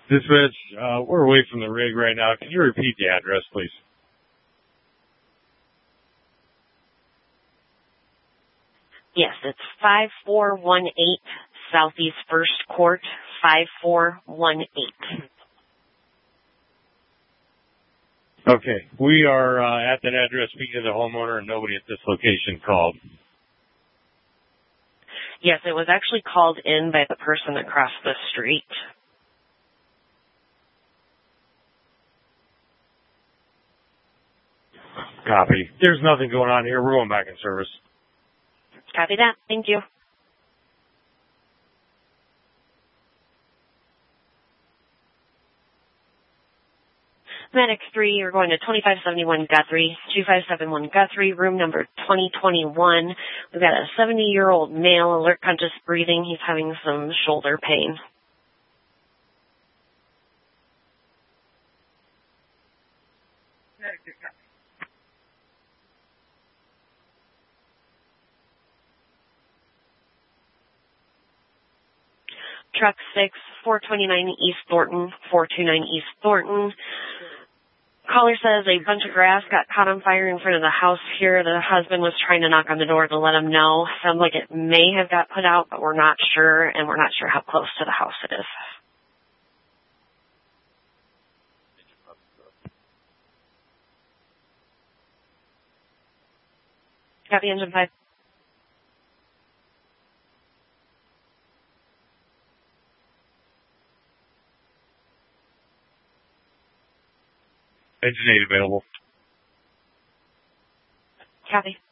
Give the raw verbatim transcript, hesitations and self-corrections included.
Dispatch, uh, we're away from the rig right now. Can you repeat the address, please? Yes, it's five four one eight Southeast First Court, five four one eight. Okay, we are uh, at that address speaking to the homeowner, and nobody at this location called. Yes, it was actually called in by the person across the street. Copy. There's nothing going on here. We're going back in service. Copy that. Thank you. Medic three, you're going to twenty-five seventy-one Guthrie, two five seven one Guthrie, room number twenty twenty-one. We've got a seventy-year-old male, alert conscious breathing. He's having some shoulder pain. Truck six, four twenty-nine East Thornton, four twenty-nine East Thornton. Caller says a bunch of grass got caught on fire in front of the house here. The husband was trying to knock on the door to let him know. Sounds like it may have got put out, but we're not sure, and we're not sure how close to the house it is. Copy, engine five. Engine eight available. Copy.